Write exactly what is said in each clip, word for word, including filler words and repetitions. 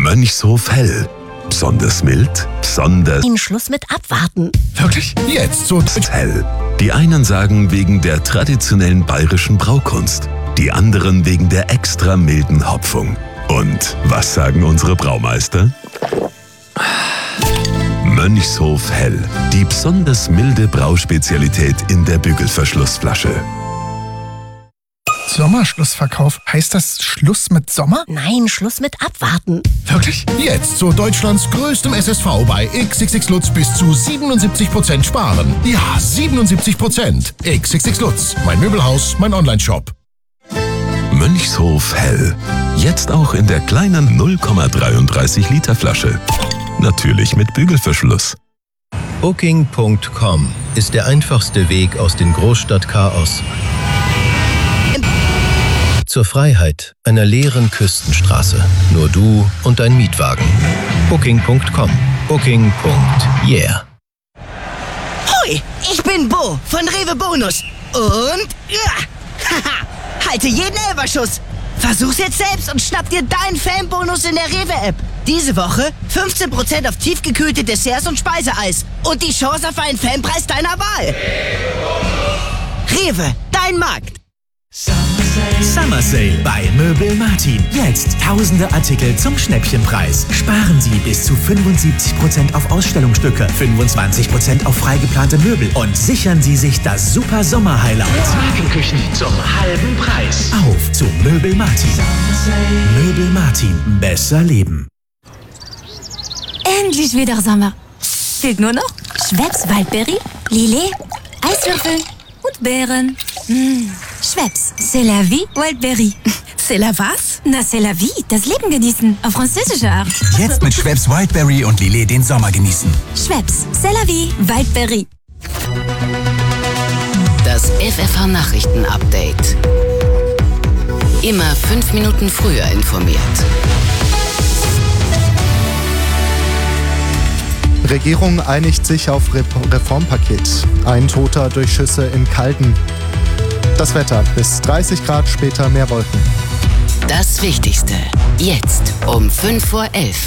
Mönchshof Hell. Besonders mild, besonders... In Schluss mit Abwarten. Wirklich? Jetzt so hell. Die einen sagen wegen der traditionellen bayerischen Braukunst, die anderen wegen der extra milden Hopfung. Und was sagen unsere Braumeister? Mönchshof Hell, die besonders milde Brauspezialität in der Bügelverschlussflasche. Sommerschlussverkauf. Heißt das Schluss mit Sommer? Nein, Schluss mit Abwarten. Wirklich? Jetzt zu Deutschlands größtem S S V bei X X X Lutz bis zu siebenundsiebzig Prozent sparen. Ja, siebenundsiebzig Prozent. X X X Lutz, mein Möbelhaus, mein Onlineshop. Mönchshof Hell. Jetzt auch in der kleinen null Komma dreiunddreißig Liter Flasche. Natürlich mit Bügelverschluss. Booking Punkt com ist der einfachste Weg aus dem Großstadtchaos zur Freiheit einer leeren Küstenstraße. Nur du und dein Mietwagen. Booking Punkt com. Booking. Yeah. Hoi, ich bin Bo von Rewe Bonus. Und ja, haha, halte jeden Elferschuss. Versuch's jetzt selbst und schnapp dir deinen Fanbonus in der Rewe-App. Diese Woche fünfzehn Prozent auf tiefgekühlte Desserts und Speiseeis. Und die Chance auf einen Fanpreis deiner Wahl. Rewe, dein Markt. Summer Sale bei Möbel Martin. Jetzt tausende Artikel zum Schnäppchenpreis. Sparen Sie bis zu fünfundsiebzig Prozent auf Ausstellungsstücke, fünfundzwanzig Prozent auf freigeplante Möbel und sichern Sie sich das super Sommer-Highlight. Markenküchen zum halben Preis. Auf zu Möbel Martin. Möbel Martin. Besser leben. Endlich wieder Sommer. Fehlt nur noch Schweppes Waldberry, Lillet, Eiswürfel und Beeren. Mmh. Schweppes, c'est la vie, Wildberry. C'est la was? Na, c'est la vie, das Leben genießen, auf französische Art. Jetzt mit Schweppes Wildberry und Lillet den Sommer genießen. Schweppes, c'est la vie, Wildberry. Das F F H-Nachrichten-Update. Immer fünf Minuten früher informiert. Regierung einigt sich auf Re- Reformpaket. Ein Toter durch Schüsse in Calden. Das Wetter, bis dreißig Grad, später mehr Wolken. Das Wichtigste, jetzt um fünf vor elf.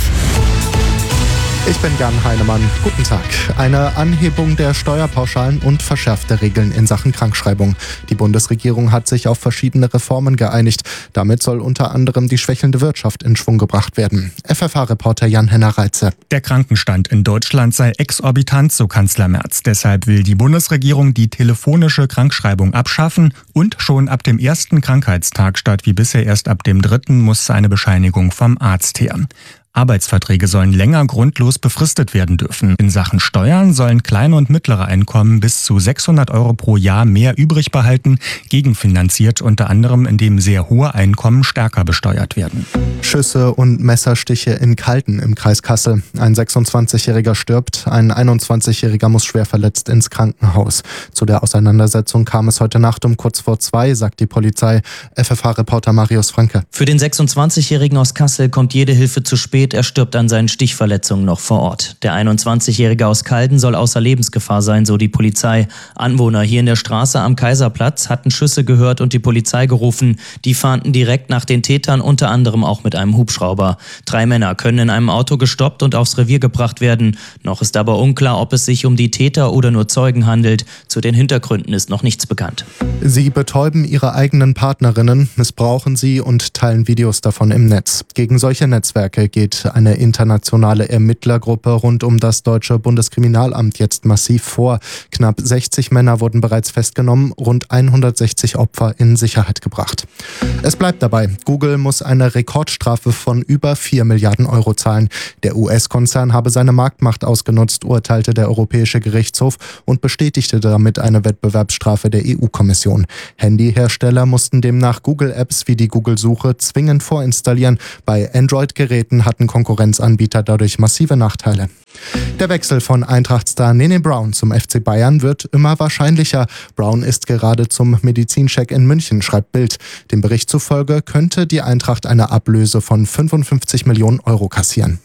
Ich bin Jan Heinemann. Guten Tag. Eine Anhebung der Steuerpauschalen und verschärfte Regeln in Sachen Krankschreibung. Die Bundesregierung hat sich auf verschiedene Reformen geeinigt. Damit soll unter anderem die schwächelnde Wirtschaft in Schwung gebracht werden. F F H-Reporter Jan-Henner Reitze. Der Krankenstand in Deutschland sei exorbitant, so Kanzler Merz. Deshalb will die Bundesregierung die telefonische Krankschreibung abschaffen und schon ab dem ersten Krankheitstag statt wie bisher erst ab dem dritten muss eine Bescheinigung vom Arzt her. Arbeitsverträge sollen länger grundlos befristet werden dürfen. In Sachen Steuern sollen kleine und mittlere Einkommen bis zu sechshundert Euro pro Jahr mehr übrig behalten, gegenfinanziert unter anderem, indem sehr hohe Einkommen stärker besteuert werden. Schüsse und Messerstiche in Calden im Kreis Kassel. Ein sechsundzwanzigjähriger stirbt, ein einundzwanzigjähriger muss schwer verletzt ins Krankenhaus. Zu der Auseinandersetzung kam es heute Nacht um kurz vor zwei, sagt die Polizei. F F H-Reporter Marius Franke. Für den sechsundzwanzigjährigen aus Kassel kommt jede Hilfe zu spät. Er stirbt an seinen Stichverletzungen noch vor Ort. Der einundzwanzigjährige aus Calden soll außer Lebensgefahr sein, so die Polizei. Anwohner hier in der Straße am Kaiserplatz hatten Schüsse gehört und die Polizei gerufen. Die fahnden direkt nach den Tätern, unter anderem auch mit einem Hubschrauber. Drei Männer können in einem Auto gestoppt und aufs Revier gebracht werden. Noch ist aber unklar, ob es sich um die Täter oder nur Zeugen handelt. Zu den Hintergründen ist noch nichts bekannt. Sie betäuben ihre eigenen Partnerinnen, missbrauchen sie und teilen Videos davon im Netz. Gegen solche Netzwerke geht eine internationale Ermittlergruppe rund um das deutsche Bundeskriminalamt jetzt massiv vor. Knapp sechzig Männer wurden bereits festgenommen, rund hundertsechzig Opfer in Sicherheit gebracht. Es bleibt dabei, Google muss eine Rekordstrafe von über vier Milliarden Euro zahlen. Der U S-Konzern habe seine Marktmacht ausgenutzt, urteilte der Europäische Gerichtshof und bestätigte damit eine Wettbewerbsstrafe der E U-Kommission. Handyhersteller mussten demnach Google-Apps wie die Google-Suche zwingend vorinstallieren. Bei Android-Geräten hatten Konkurrenzanbieter dadurch massive Nachteile. Der Wechsel von Eintracht-Star Nene Brown zum F C Bayern wird immer wahrscheinlicher. Brown ist gerade zum Medizincheck in München, schreibt Bild. Dem Bericht zufolge könnte die Eintracht eine Ablöse von fünfundfünfzig Millionen Euro kassieren.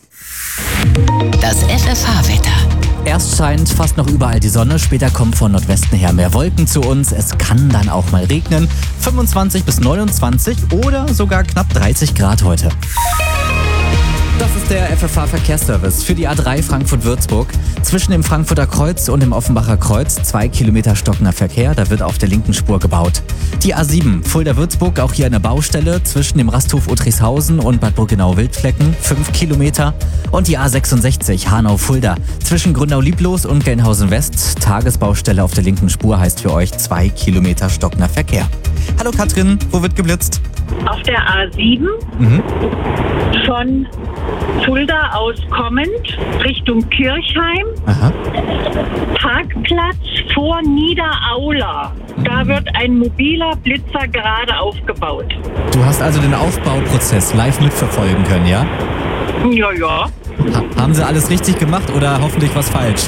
Das F F H-Wetter. Erst scheint fast noch überall die Sonne, später kommen von Nordwesten her mehr Wolken zu uns. Es kann dann auch mal regnen. fünfundzwanzig bis neunundzwanzig oder sogar knapp dreißig Grad heute. Das ist der F F H-Verkehrsservice für die A drei Frankfurt-Würzburg. Zwischen dem Frankfurter Kreuz und dem Offenbacher Kreuz zwei Kilometer stockender Verkehr, da wird auf der linken Spur gebaut. Die A sieben Fulda-Würzburg, auch hier eine Baustelle zwischen dem Rasthof Uttrichshausen und Bad Burgenau-Wildflecken, fünf Kilometer. Und die A sechsundsechzig Hanau-Fulda zwischen Grünau-Lieblos und Gelnhausen-West, Tagesbaustelle auf der linken Spur, heißt für euch zwei Kilometer stockender Verkehr. Hallo Katrin, wo wird geblitzt? Auf der A sieben Mhm. von Fulda aus kommend Richtung Kirchheim. Aha. Parkplatz vor Niederaula. Da wird ein mobiler Blitzer gerade aufgebaut. Du hast also den Aufbauprozess live mitverfolgen können, ja? Ja, ja. Ha- haben sie alles richtig gemacht oder hoffentlich was falsch?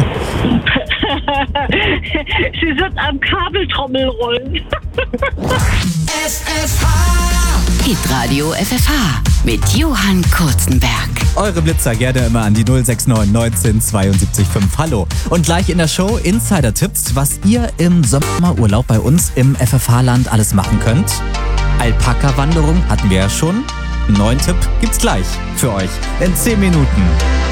Sie sind am Kabeltrommel rollen. F F H. Hitradio F F H mit Johann Kurzenberg. Eure Blitzer gerne immer an die null sechs neun neunzehn zweiundsiebzig fünf. Hallo. Und gleich in der Show Insider-Tipps, was ihr im Sommerurlaub bei uns im F F H-Land alles machen könnt. Alpaka-Wanderung hatten wir ja schon. Einen neuen Tipp gibt's gleich für euch in zehn Minuten.